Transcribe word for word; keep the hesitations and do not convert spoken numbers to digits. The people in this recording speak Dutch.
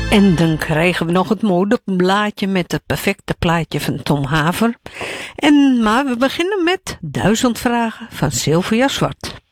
En dan krijgen we nog het modeblaadje met het perfecte plaatje van Tom Haver. En, maar we beginnen met Duizend Vragen van Sylvia Zwart.